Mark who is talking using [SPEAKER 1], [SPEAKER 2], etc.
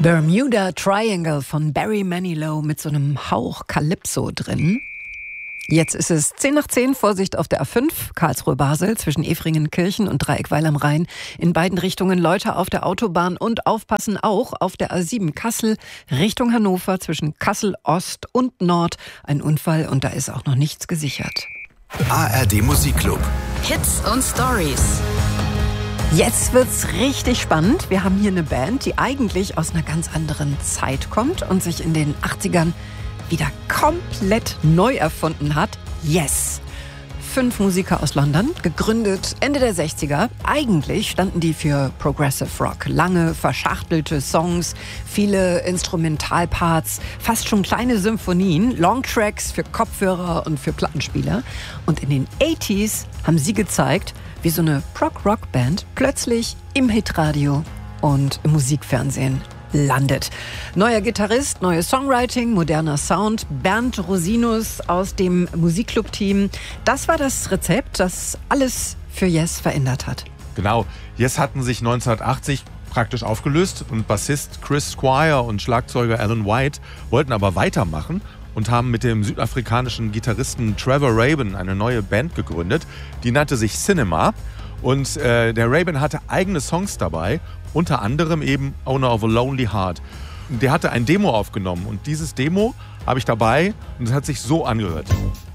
[SPEAKER 1] Bermuda Triangle von Barry Manilow mit so einem Hauch Calypso drin. Jetzt ist es 10:10, Vorsicht auf der A5, Karlsruhe-Basel, zwischen Efringen-Kirchen und Dreieckweil am Rhein. In beiden Richtungen Leute auf der Autobahn und aufpassen auch auf der A7 Kassel, Richtung Hannover, zwischen Kassel Ost und Nord. Ein Unfall und da ist auch noch nichts gesichert.
[SPEAKER 2] ARD Musikclub.
[SPEAKER 3] Hits und Stories.
[SPEAKER 1] Jetzt wird's richtig spannend. Wir haben hier eine Band, die eigentlich aus einer ganz anderen Zeit kommt und sich in den 80ern wieder komplett neu erfunden hat. Yes! 5 Musiker aus London, gegründet Ende der 60er. Eigentlich standen die für Progressive Rock. Lange, verschachtelte Songs, viele Instrumentalparts, fast schon kleine Symphonien, Longtracks für Kopfhörer und für Plattenspieler. Und in den 80s haben sie gezeigt, wie so eine Prog-Rock-Band plötzlich im Hitradio und im Musikfernsehen landet. Neuer Gitarrist, neues Songwriting, moderner Sound, Bernd Rosinus aus dem Musikclub-Team. Das war das Rezept, das alles für Yes verändert hat.
[SPEAKER 4] Genau, Yes hatten sich 1980 praktisch aufgelöst und Bassist Chris Squire und Schlagzeuger Alan White wollten aber weitermachen und haben mit dem südafrikanischen Gitarristen Trevor Rabin eine neue Band gegründet. Die nannte sich Cinema und der Rabin hatte eigene Songs dabei, unter anderem eben Owner of a Lonely Heart. Der hatte ein Demo aufgenommen und dieses Demo habe ich dabei und es hat sich so angehört.